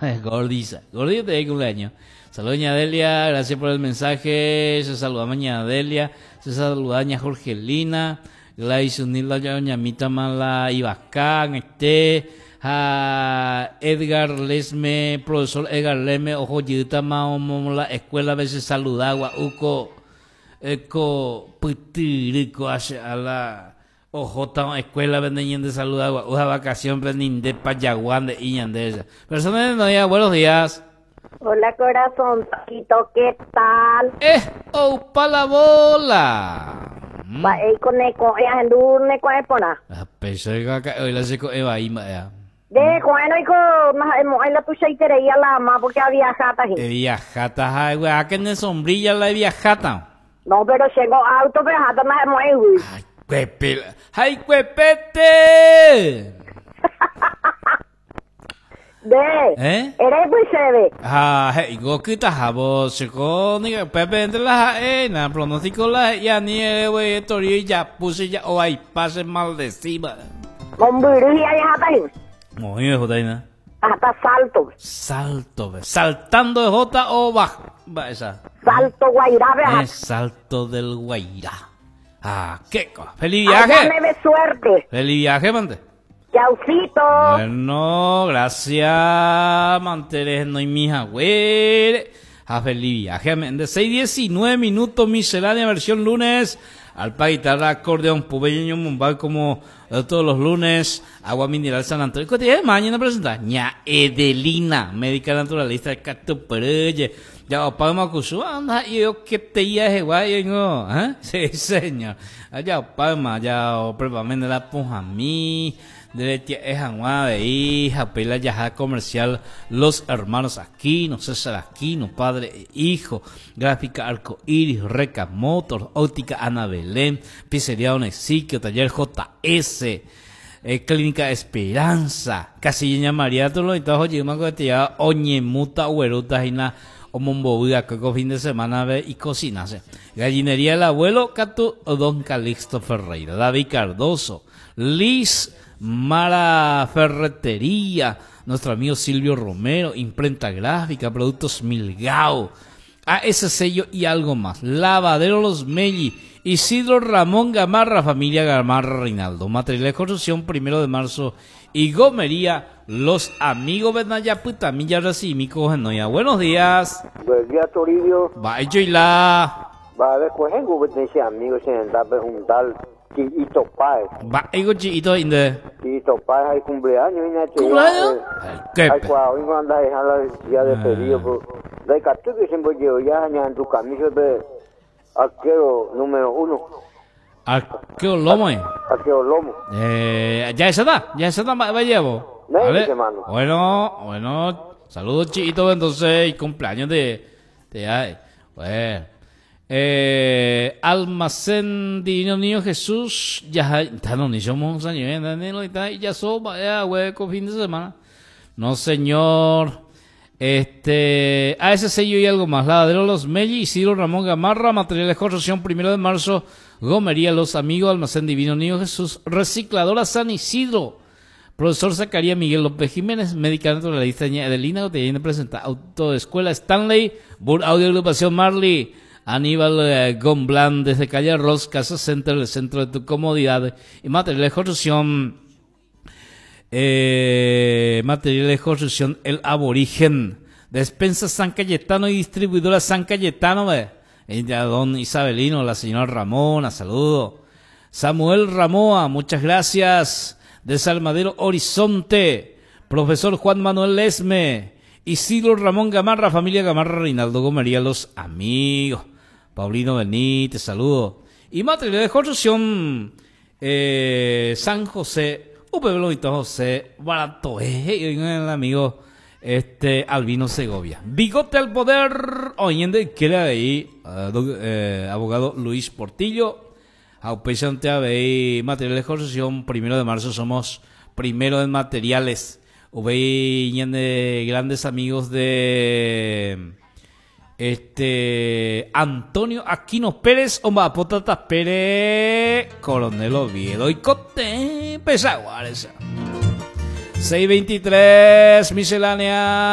Gordiza. Gordita de cumpleaños. Saludos, doña Delia. Gracias por el mensaje. Se saluda mañana Delia. Se saluda doña Jorgelina. Gladys Unilda, doña Mita Mala Ibacán. Edgar Lesme, profesor Edgar Lesme. Ojo, yita la escuela a veces saludagua. Uco. Eco. Putirico. A la. Ojo, escuela vendeñen de saludagua. Uja vacación vendín de Payaguán de Iñandesa. Personas de Noia, buenos días. Hola, corazón, Taquito, ¿qué tal? ¡Opa la bola! Va, con eco, andurne con epona. Pensé que hoy la seco Eva y Maya. De bueno, hijo, en la tuya y quería la más porque había jata. Viajata, ay, güey, ¿a qué ne sombrilla la viajata? No, pero llegó auto, pero jata más es muy. Ay, cuepela. ¡Ay, cuepete! Eres muy sebe. Hey, goquita jabo, chico, ni que pepe entre las na pronóstico la ya ni güey, torio ya puse ya o ay pase maldecida. Con virus y jata. Muy bien, Jotaina. Hasta salto. Saltando de J o baja. Va esa. Salto Guairá, vea. Salto del Guairá. Qué cosa. ¡Feliz viaje! Allá me ve suerte. ¡Feliz viaje, mante! Chaucito. Bueno, gracias, mantener no y mija, güey. Feliz viaje, de 6:19 minutos, miscelánea versión lunes. Alpa, guitarra, acordeón, pubeño, mumbai, como todos los lunes. Agua mineral San Antonio. ¿Qué día de mañana presenta? Ña Edelina, médica naturalista de Catupereye. Ya, opa, macusu, anda, yo que te ya es guay, no, sí, señor. Allá, opa, ya, probablemente la pujamí. Derecha es Anguada de hija, pela yajá comercial, los hermanos Aquino, César Aquino, padre e hijo, gráfica Arco Iris, Reca Motors, óptica Ana Belén, pizzería Onexiquio, taller JS, clínica Esperanza, Casilla María, todo lo que llegamos con este ya, Oñemuta, Hueruta, Jina, Omombobuda, que fin de semana ve y cocinase. Gallinería El Abuelo, Catu, Don Calixto Ferreira, David Cardoso, Liz, Mara Ferretería, nuestro amigo Silvio Romero, imprenta gráfica, productos Milgao, ese sello y algo más, Lavadero Los Melli, Isidro Ramón Gamarra, familia Gamarra Reinaldo, material de construcción 1 de marzo y gomería Los Amigos Benaya Putamilla Recimico Genoya. Buenos días. Buenos días, Toribio. Va hecho y la. Va a ver, pues en ese amigo se anda un tal Chiito Páez. Va, ego Chiito inde. Chiito Páez hay cumpleaños y nada. ¿Cumpleaños? Ay, cuau, y anda a dejar la ya de pedido. De cartu que siempre llevo ya en tu camisa de arquero número 1. Arquero Lomo, Arquero Lomo. ya esa está, va llevo. ¿Vale? Bueno, saludos Chiito, entonces, y cumpleaños de ay, bueno. Almacén Divino Niño Jesús, ya no ni somos años, y ya somos, hueco fin de semana. No, señor. Ese sello y algo más. Lavadero Los Melli, Isidro Ramón Gamarra, material de construcción 1 de marzo, gomería Los Amigos, Almacén Divino Niño Jesús, recicladora San Isidro, profesor Zacarías Miguel López Jiménez, médica naturalista Edelina, te presenta Autoescuela Stanley, Bur Audio Agrupación Marley, Aníbal Gomblán desde Calle Arroz, Casa Center, el centro de tu comodidad y material de construcción. El Aborigen, Despensa San Cayetano y distribuidora San Cayetano, don Isabelino, la señora Ramona, saludo. Samuel Ramoa, muchas gracias. Desalmadero Horizonte, profesor Juan Manuel Lesme, Isidro Ramón Gamarra, familia Gamarra Reinaldo Gomería, Los Amigos. Paulino Benítez, saludo. Y material de construcción San José, Pueblo José, barato, el amigo Albino Segovia. Bigote al poder, oyendo que era ahí, abogado Luis Portillo, auspiciante ahí, material de construcción, 1 de marzo somos primero en materiales. De grandes amigos de Antonio Aquino Pérez, Omba Potatas Pérez, Coronel Oviedo y Cote Pesaguares. 6:23, miscelánea.